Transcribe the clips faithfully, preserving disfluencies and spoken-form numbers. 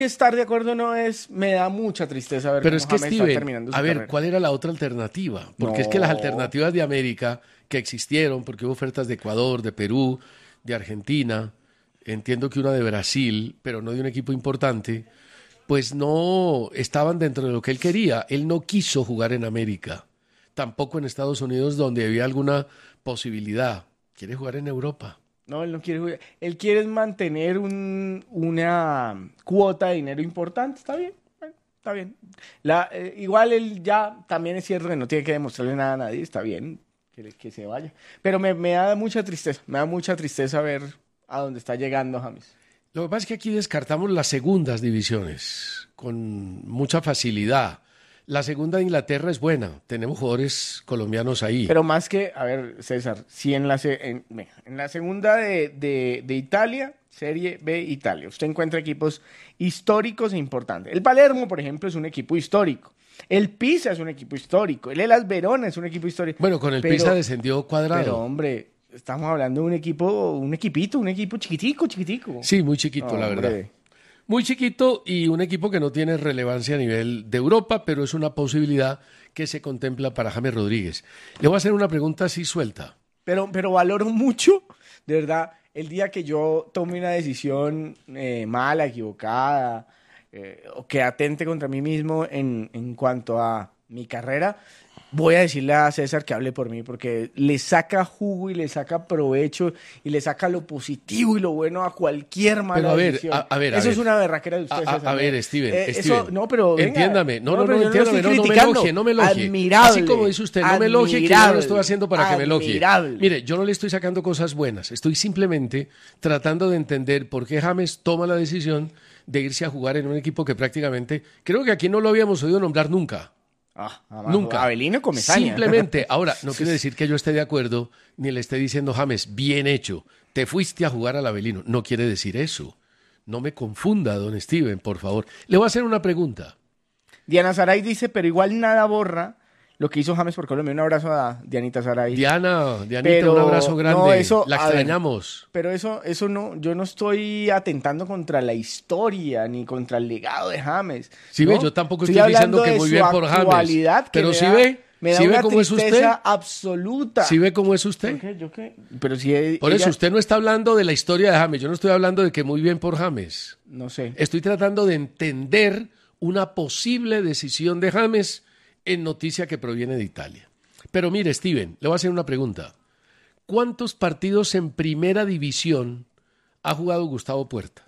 estar de acuerdo no es, me da mucha tristeza ver Pero cómo es que James está Steven, terminando su a ver, carrera. ¿cuál era la otra alternativa? Porque es que las No, alternativas de América que existieron, porque hubo ofertas de Ecuador, de Perú, de Argentina, entiendo que una de Brasil, pero no de un equipo importante, pues no estaban dentro de lo que él quería. Él no quiso jugar en América, tampoco en Estados Unidos donde había alguna posibilidad. Quiere jugar en Europa. no, él no quiere jugar. Él quiere mantener un, una cuota de dinero importante, está bien, bueno, está bien. La, eh, igual él ya también es cierto que no tiene que demostrarle nada a nadie, está bien, que, le- que se vaya. Pero me, me da mucha tristeza, me da mucha tristeza ver a dónde está llegando James. Lo que pasa es que aquí descartamos las segundas divisiones con mucha facilidad. La segunda de Inglaterra es buena, tenemos jugadores colombianos ahí. Pero más que, a ver, César, si en la, se- en, venga, en la segunda de, de, de Italia, Serie B Italia, usted encuentra equipos históricos e importantes. El Palermo, por ejemplo, es un equipo histórico. El Pisa es un equipo histórico. El Hellas Verona es un equipo histórico. Bueno, con el Pisa Pero, descendió pero Cuadrado. hombre, estamos hablando de un equipo, un equipito, un equipo chiquitico, chiquitico. Sí, muy No, chiquito, la verdad. hombre. Muy chiquito y un equipo que no tiene relevancia a nivel de Europa, pero es una posibilidad que se contempla para James Rodríguez. Le voy a hacer una pregunta así suelta. Pero, pero valoro mucho, de verdad, el día que yo tome una decisión eh, mala, equivocada, eh, o que atente contra mí mismo en, en cuanto a mi carrera, voy a decirle a César que hable por mí, porque le saca jugo y le saca provecho y le saca lo positivo y lo bueno a cualquier Pero mala a ver, decisión. a, a ver, a Eso es ver. una berraquera de A, usted, a- César. a ¿no? ver, Steven, Eh, eso, Steven. no, pero venga. Entiéndame. No, no, no, pero yo lo entiéndame. estoy No, no me criticando. elogie, no me elogie. Admirable. Así como dice usted, no me elogie, que yo no lo estoy haciendo para que me elogie. Admirable. Mire, yo no le estoy sacando cosas buenas. Estoy simplemente tratando de entender por qué James toma la decisión de irse a jugar en un equipo que prácticamente, creo que aquí no lo habíamos oído nombrar nunca. Ah, Nunca. Avelino Comesaña. Simplemente, ahora, no quiere decir que yo esté de acuerdo ni le esté diciendo, James, bien hecho, te fuiste a jugar al Avelino. No quiere decir eso. No me confunda, don Steven, por favor. Le voy a hacer una pregunta. Diana Saray dice, pero igual nada borra lo que hizo James por Colombia. Un abrazo a Dianita Saray. Diana, Dianita, Pero, un abrazo grande. no, eso, La a ver, extrañamos. pero eso, eso no, yo no estoy atentando contra la historia ni contra el legado de James. Sí ¿no? ve, yo tampoco Estoy estoy diciendo hablando que de muy su bien por James. actualidad, que Pero me sí da- ve, me da sí ve una cómo es usted. tristeza absoluta. ¿Sí ve cómo es ¿Por usted? qué? ¿Yo qué? Pero si e- Por ella- eso, usted no está hablando de la historia de James. Yo no estoy hablando de que muy bien por James. no sé. Estoy tratando de entender una posible decisión de James en noticia que proviene de Italia. Pero mire, Steven, le voy a hacer una pregunta. ¿Cuántos partidos en primera división ha jugado Gustavo Puerta?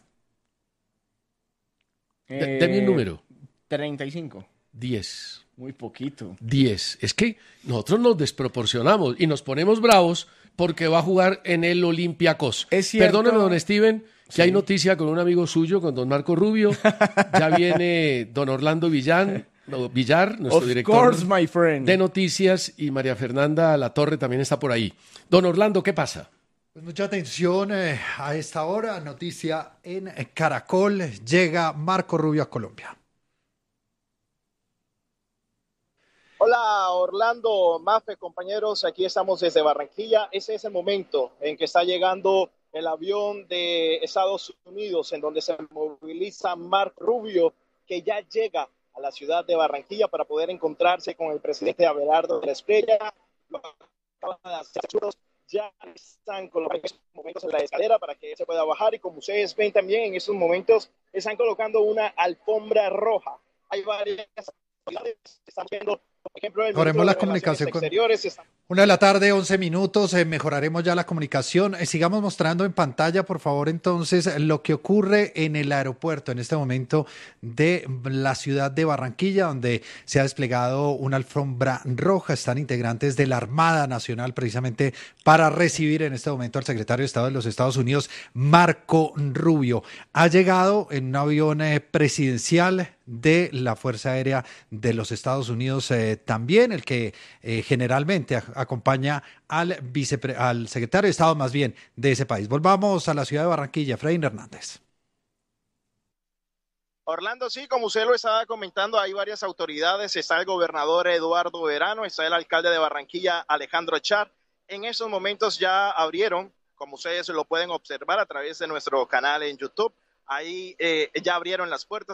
De- deme un Eh, número. treinta y cinco. Diez. Muy poquito. Diez. Es que nosotros nos desproporcionamos y nos ponemos bravos porque va a jugar en el Olympiacos. Es cierto. Perdóneme, don Steven, que Sí. hay noticia con un amigo suyo, con don Marco Rubio. Ya viene don Orlando Villán, no, Villar, nuestro Of director course, my friend. de noticias, y María Fernanda La Torre también está por ahí. Don Orlando, ¿qué pasa? Pues mucha atención eh, a esta hora. Noticia en Caracol. Llega Marco Rubio a Colombia. Hola Orlando, Mafe, compañeros, aquí estamos desde Barranquilla. Ese es el momento en que está llegando el avión de Estados Unidos, en donde se moviliza Marco Rubio, que ya llega a la ciudad de Barranquilla para poder encontrarse con el presidente Abelardo de la Espriella. Lo acaba de hacer. Ya están colocando en estos momentos en la escalera para que se pueda bajar, y como ustedes ven también en estos momentos están colocando una alfombra roja. Hay varias autoridades que están viendo. Por ejemplo, el Mejoremos ministro la de comunicación Relaciones con- Exteriores está... Una de la tarde, once minutos, eh, mejoraremos ya la comunicación. Eh, sigamos mostrando en pantalla, por favor, entonces, lo que ocurre en el aeropuerto en este momento de la ciudad de Barranquilla, donde se ha desplegado una alfombra roja. Están integrantes de la Armada Nacional precisamente para recibir en este momento al secretario de Estado de los Estados Unidos, Marco Rubio. Ha llegado en un avión eh, presidencial de la Fuerza Aérea de los Estados Unidos, eh, también el que eh, generalmente a- acompaña al, vicepre- al secretario de Estado más bien de ese país. Volvamos a la ciudad de Barranquilla, Freddy Hernández. Orlando, sí, como usted lo estaba comentando, hay varias autoridades. Está el gobernador Eduardo Verano, está el alcalde de Barranquilla, Alejandro Char. En estos momentos ya abrieron, como ustedes lo pueden observar a través de nuestro canal en YouTube, ahí eh, ya abrieron las puertas.